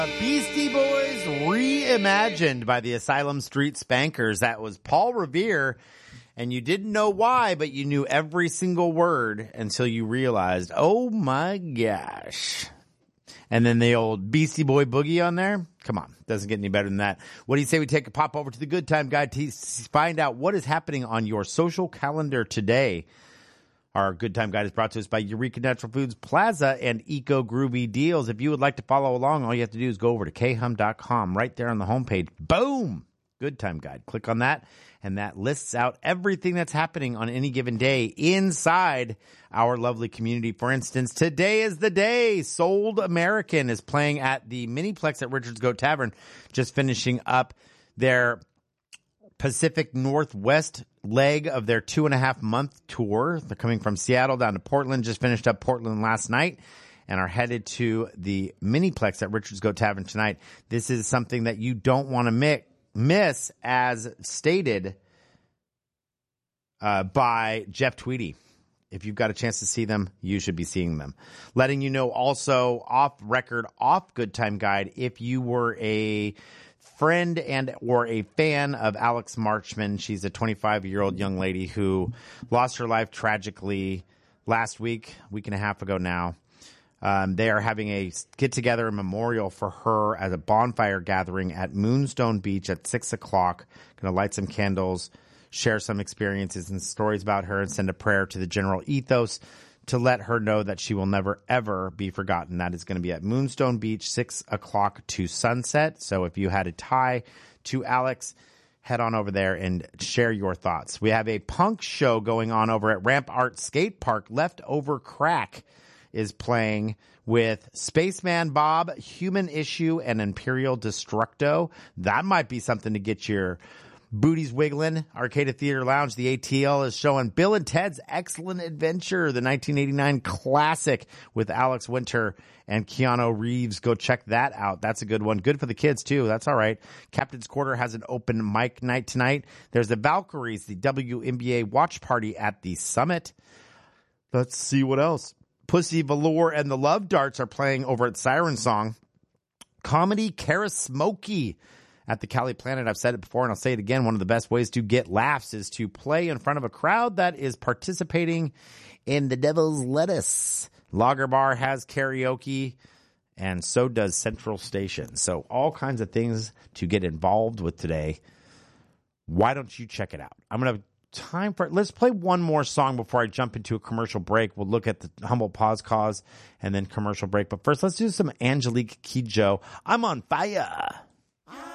Beastie Boys reimagined by the Asylum Street Spankers. That was Paul Revere, and you didn't know why, but you knew every single word until you realized, oh my gosh. And then the old Beastie Boy boogie on there. Come on, doesn't get any better than that. What do you say we take a pop over to the Good Time Guide to find out what is happening on your social calendar today? Our Good Time Guide is brought to us by Eureka Natural Foods Plaza and Eco Groovy Deals. If you would like to follow along, all you have to do is go over to khum.com. Right there on the homepage, boom, Good Time Guide. Click on that, and that lists out everything that's happening on any given day inside our lovely community. For instance, today is the day. Sold American is playing at the Miniplex at Richards Goat Tavern, just finishing up their Pacific Northwest leg of their 2.5-month tour. They're coming from Seattle down to Portland, just finished up Portland last night, and are headed to the Miniplex at Richards Goat Tavern tonight. This is something that you don't want to miss, as stated by Jeff Tweedy. If you've got a chance to see them, you should be seeing them. Letting you know also off record, off Good Time Guide, if you were a friend and or a fan of Alex Marchman. She's a 25-year-old young lady who lost her life tragically last week and a half ago now. They are having a get-together and memorial for her at a bonfire gathering at Moonstone Beach at 6 o'clock. Going to light some candles, share some experiences and stories about her, and send a prayer to the General Ethos to let her know that she will never, ever be forgotten. That is going to be at Moonstone Beach, 6 o'clock to sunset. So if you had a tie to Alex, head on over there and share your thoughts. We have a punk show going on over at Ramp Art Skate Park. Leftover Crack is playing with Spaceman Bob, Human Issue, and Imperial Destructo. That might be something to get your booties wiggling. Arcade Theater Lounge, the ATL, is showing Bill and Ted's Excellent Adventure, the 1989 classic with Alex Winter and Keanu Reeves. Go check that out. That's a good one. Good for the kids, too. That's all right. Captain's Quarter has an open mic night tonight. There's the Valkyries, the WNBA watch party at the Summit. Let's see what else. Pussy Velour and the Love Darts are playing over at Siren Song. Comedy Kara Smokey at the Cali Planet. I've said it before and I'll say it again. One of the best ways to get laughs is to play in front of a crowd that is participating in the Devil's Lettuce. Lager Bar has karaoke, and so does Central Station. So all kinds of things to get involved with today. Why don't you check it out? I'm going to have time for it. Let's play one more song before I jump into a commercial break. We'll look at the Humble Pause Cause and then commercial break. But first, let's do some Angelique Kidjo. I'm on fire.